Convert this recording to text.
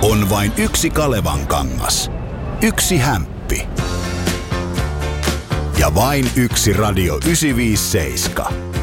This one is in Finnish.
On vain yksi Kalevan kangas. Yksi hämppi. Ja vain yksi Radio 957.